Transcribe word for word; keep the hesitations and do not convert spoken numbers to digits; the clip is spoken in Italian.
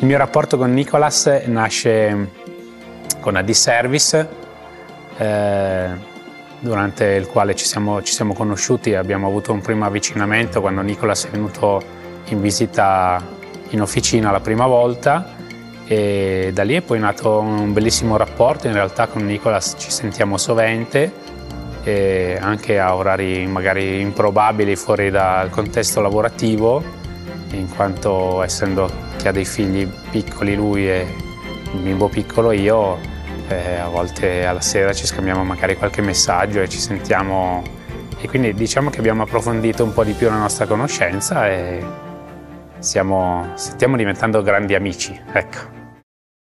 Il mio rapporto con Nicolas nasce con Addi Service, eh, durante il quale ci siamo, ci siamo conosciuti. Abbiamo avuto un primo avvicinamento quando Nicolas è venuto in visita in officina la prima volta, e da lì è poi nato un bellissimo rapporto. In realtà con Nicolas ci sentiamo sovente, e anche a orari magari improbabili fuori dal contesto lavorativo, in quanto essendo che ha dei figli piccoli lui e un bimbo piccolo io, eh, a volte alla sera ci scambiamo magari qualche messaggio e ci sentiamo, e quindi diciamo che abbiamo approfondito un po' di più la nostra conoscenza e stiamo, stiamo diventando grandi amici, ecco.